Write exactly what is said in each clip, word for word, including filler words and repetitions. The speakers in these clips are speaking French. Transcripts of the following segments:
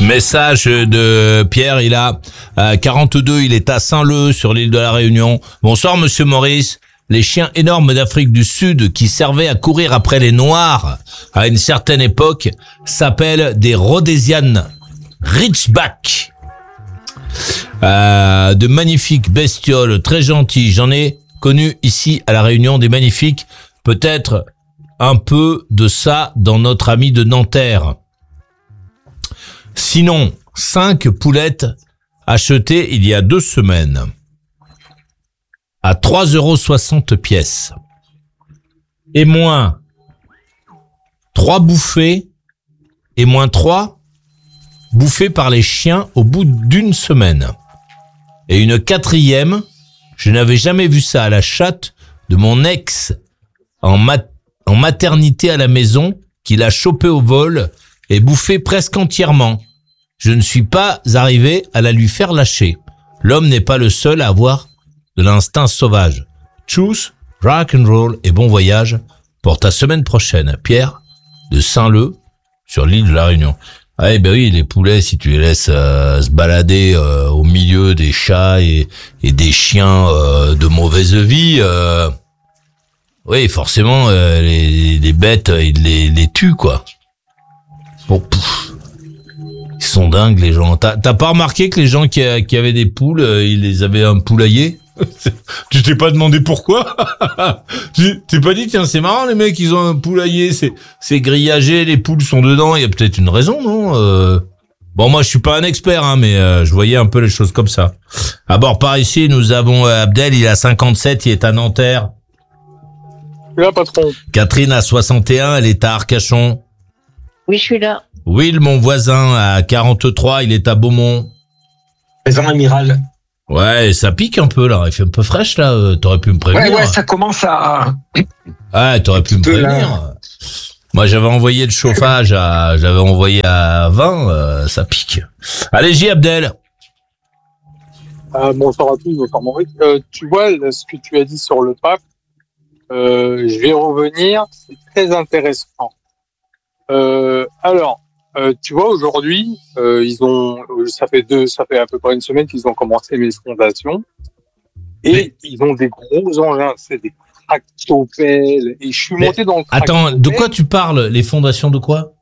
Message de Pierre, il a euh, quarante-deux, il est à Saint-Leu sur l'île de la Réunion. Bonsoir Monsieur Maurice. Les chiens énormes d'Afrique du Sud qui servaient à courir après les Noirs à une certaine époque s'appellent des Rhodesian Ridgeback. Euh, de magnifiques bestioles, très gentilles. J'en ai connu ici à la Réunion des magnifiques. Peut-être un peu de ça dans notre ami de Nanterre. Sinon, cinq poulettes achetées il y a deux semaines à trois euros soixante pièces. Et moins trois bouffées et moins trois bouffées par les chiens au bout d'une semaine. Et une quatrième, je n'avais jamais vu ça à la chatte de mon ex en, mat- en maternité à la maison, qu'il a chopé au vol et bouffé presque entièrement. Je ne suis pas arrivé à la lui faire lâcher. L'homme n'est pas le seul à avoir de l'instinct sauvage. Tchuss, rock and roll et bon voyage pour ta semaine prochaine. Pierre de Saint-Leu sur l'île de la Réunion. Ah, eh ben oui, les poulets, si tu les laisses euh, se balader euh, au milieu des chats et, et des chiens euh, de mauvaise vie, euh, oui, forcément, euh, les, les bêtes, ils les, les tuent, quoi. Bon, pouf. Ils sont dingues, les gens. T'as, t'as pas remarqué que les gens qui, qui avaient des poules, euh, ils les avaient un poulailler? Tu t'es pas demandé pourquoi? Tu t'es pas dit, tiens, c'est marrant, les mecs, ils ont un poulailler, c'est, c'est grillagé, les poules sont dedans, il y a peut-être une raison, non? euh... Bon, moi, je suis pas un expert, hein, mais euh, je voyais un peu les choses comme ça. À bord par ici, nous avons euh, Abdel, il a cinquante-sept, il est à Nanterre. Là, patron. Catherine a soixante et un, elle est à Arcachon. Oui, je suis là. Will, mon voisin, à quarante-trois, il est à Beaumont. Présent amiral. Ouais, ça pique un peu, là. Il fait un peu fraîche, là. Euh, t'aurais pu me prévenir. Ouais, ouais, ça commence à... Ouais, t'aurais pu me prévenir. Là. Moi, j'avais envoyé le chauffage à, j'avais envoyé à vingt, euh, ça pique. Allez, J. Abdel. Euh, bonsoir à tous, bonsoir Maurice. Euh, tu vois, là, ce que tu as dit sur le pape, euh, je vais revenir, c'est très intéressant. Euh, alors, euh, tu vois, aujourd'hui, euh, ils ont, ça fait deux, ça fait à peu près une semaine qu'ils ont commencé mes fondations, et mais... ils ont des gros engins, c'est des tractopelles, et je suis mais... monté dans le tractopelle. Attends, de quoi tu parles? Les fondations de quoi?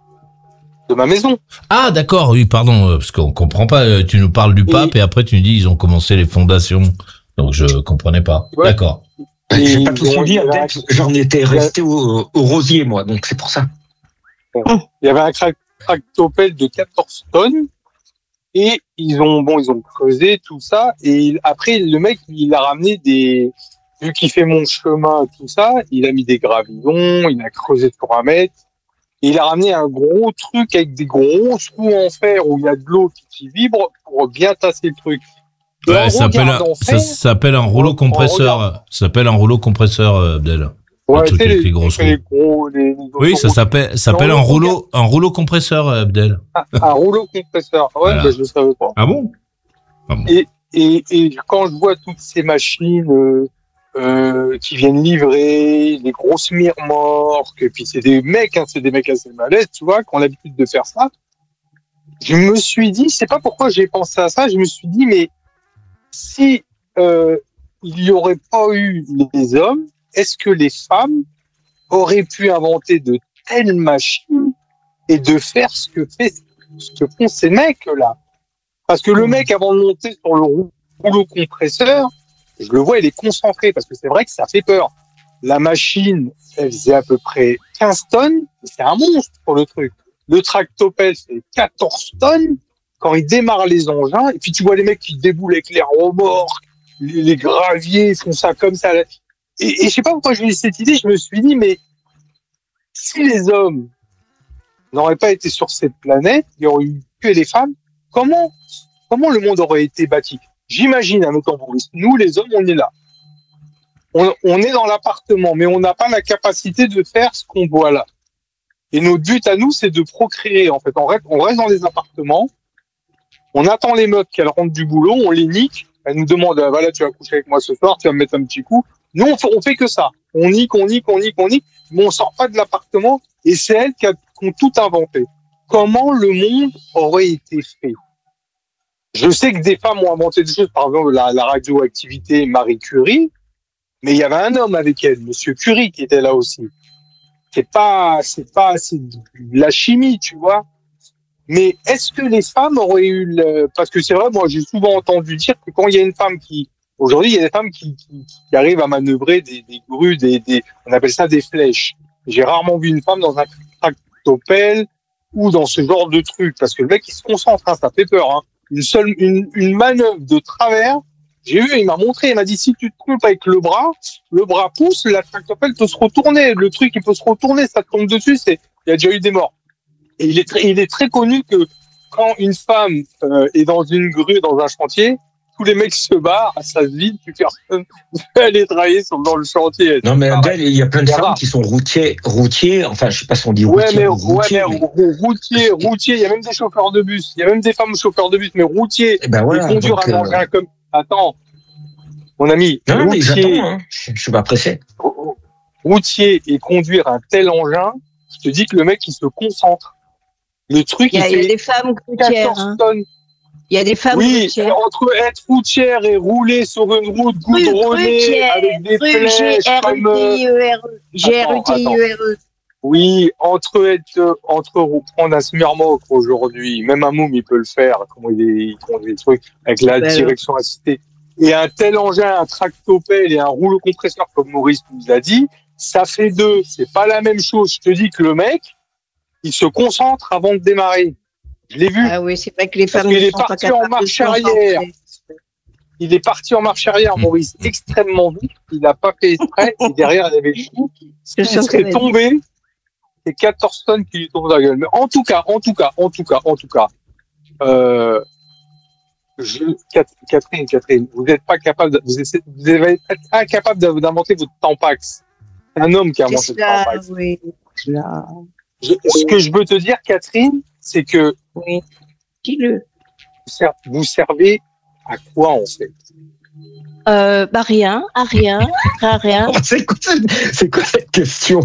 De ma maison. Ah, d'accord, oui, pardon, parce qu'on comprend pas, tu nous parles du pape, et, et après tu nous dis, ils ont commencé les fondations, donc je comprenais pas. Ouais. D'accord. J'ai pas tout dit, j'en étais resté au, au rosier, moi, donc c'est pour ça. Il y avait un tractopelle de quatorze tonnes et ils ont bon ils ont creusé tout ça et après le mec il a ramené des vu qu'il fait mon chemin tout ça il a mis des gravillons, il a creusé sur un mètre et il a ramené un gros truc avec des gros trous en fer où il y a de l'eau qui, qui vibre pour bien tasser le truc. Et ouais, ça s'appelle un, ça s'appelle un rouleau compresseur, ça s'appelle un rouleau compresseur, Abdel. Ouais, le truc avec les, les grosses les gros, les, les oui, ça s'appelle, ça s'appelle un rouleau, un rouleau compresseur, Abdel. Un, un rouleau compresseur. Ouais, voilà. Bah, je le savais pas. Ah bon? Ah bon. Et, et, et quand je vois toutes ces machines, euh, euh, qui viennent livrer, les grosses remorques, et puis c'est des mecs, hein, c'est des mecs assez malaises, tu vois, qui ont l'habitude de faire ça. Je me suis dit, je sais pas pourquoi j'ai pensé à ça, je me suis dit, mais si, euh, il y aurait pas eu les hommes, est-ce que les femmes auraient pu inventer de telles machines et de faire ce que fait, ce que font ces mecs-là? Parce que le mec, avant de monter sur le rouleau compresseur, je le vois, il est concentré, parce que c'est vrai que ça fait peur. La machine, elle faisait à peu près quinze tonnes, c'est un monstre pour le truc. Le tractopelle, c'est quatorze tonnes, quand il démarre les engins, et puis tu vois les mecs qui déboulent avec les remorques, les, les graviers, ils font ça comme ça. Et, et je sais pas pourquoi j'ai eu cette idée, je me suis dit, mais si les hommes n'auraient pas été sur cette planète, il y aurait eu que les femmes, comment, comment le monde aurait été bâti? J'imagine, un automobiliste, nous les hommes, on est là. On, on est dans l'appartement, mais on n'a pas la capacité de faire ce qu'on voit là. Et notre but à nous, c'est de procréer, en fait. On reste, on reste dans les appartements, on attend les meufs qu'elles rentrent du boulot, on les nique, elles nous demandent, ah, voilà, tu vas coucher avec moi ce soir, tu vas me mettre un petit coup. Nous, on fait, on fait que ça. On nique, on nique, on nique, on nique, mais on sort pas de l'appartement et c'est elles qui, a, qui ont tout inventé. comment le monde aurait été fait. Je sais que des femmes ont inventé des choses, par exemple la, la radioactivité Marie Curie, mais il y avait un homme avec elle, Monsieur Curie, qui était là aussi. C'est pas, c'est pas, c'est de la chimie, tu vois. Mais est-ce que les femmes auraient eu le... Parce que c'est vrai, moi, j'ai souvent entendu dire que quand il y a une femme qui... Aujourd'hui, il y a des femmes qui, qui, qui arrivent à manœuvrer des, des grues, des, des... on appelle ça des flèches. J'ai rarement vu une femme dans un tractopelle ou dans ce genre de truc. Parce que le mec, il se concentre, hein, ça fait peur. Hein. Une seule, une, une manœuvre de travers... J'ai vu, il m'a montré, il m'a dit, si tu te trompes avec le bras, le bras pousse, la tractopelle peut se retourner. Le truc, il peut se retourner, ça te tombe dessus, c'est, il y a déjà eu des morts. Et il est très, il est très connu que quand une femme euh, est dans une grue, dans un chantier, tous les mecs se barrent, ça se vide, plus personne ne peut aller travailler sur, dans le chantier. Non, mais Abdel, il y a plein de femmes qui sont routiers, routiers, enfin, je sais pas si on dit ouais, routiers. Mais, routiers, ouais, mais, mais routiers, routiers, il y a même des chauffeurs de bus, il y a même des femmes chauffeurs de bus, mais routiers, eh ben voilà, et conduire donc, un euh... engin comme, attends, mon ami, non, routier, mais j'attends, hein. je, je suis pas pressé. Routier et conduire un tel engin, je te dis que le mec, il se concentre. Le truc, il y a, il il y a fait des femmes routières. Hein. Il y a des femmes oui, routières. Entre être routière et rouler sur une route goudronnée avec des flèches comme... G R U T I E R E. Oui, entre être, entre prendre un Smirnoff aujourd'hui, même un môme, il peut le faire, comment il, est, il conduit le truc, avec la ben direction ouais. assistée. Et un tel engin, un tractopelle et un rouleau compresseur, comme Maurice nous a dit, ça fait deux. C'est pas la même chose. Je te dis que le mec, il se concentre avant de démarrer. Je l'ai vu. Ah oui, c'est vrai que les femmes. Il est parti en marche arrière. Il est parti en marche arrière, Maurice, extrêmement vite. Il n'a pas fait exprès. Et derrière, il y avait le chou. Il serait tombé. C'est quatorze tonnes qui lui tombent dans la gueule. Mais en tout cas, en tout cas, en tout cas, en tout cas, euh, je, Catherine, Catherine, vous n'êtes pas capable, de, vous, êtes, vous êtes incapable d'inventer votre Tampax. C'est un homme qui a inventé le Tampax. Oui. Là. Je, ce que je veux te dire, Catherine, c'est que oui. Dis-le. Vous servez à quoi en fait? Euh, bah rien, à rien, à rien. C'est quoi, c'est quoi cette question?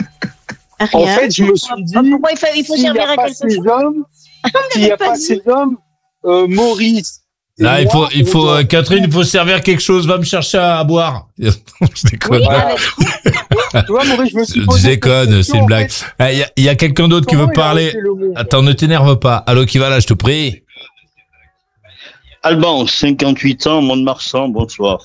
À rien. En fait, je me suis dit, pourquoi il faut, il faut servir à quelque chose? Hommes, s'il n'y a pas ces hommes, euh, Maurice. Là, il faut, il faut, euh, Catherine, il faut servir à quelque chose. Va me chercher à, à boire. Je déconne. Oui, avec... tu vois, Maurice, je me suis posé. Je déconne, c'est une blague. Il y a, y a quelqu'un d'autre qui veut parler. Attends, ne t'énerve pas. Allô, qui va là, je te prie. Alban, cinquante-huit ans, Mont-de-Marsan, bonsoir.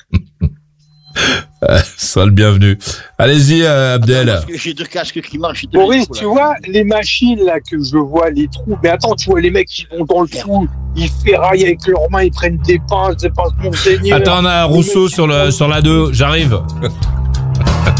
Euh, sois le bienvenu. Allez-y, euh, Abdel. Attends, parce que j'ai deux casques qui marchent. Maurice, tu vois, les machines là que je vois, les trous. Mais attends, tu vois les mecs qui vont dans le trou, ils ferraillent avec leurs mains, ils prennent des pinces, des pinces Monseigneur. Attends, on a Rousseau sur, le, sur la deux, j'arrive.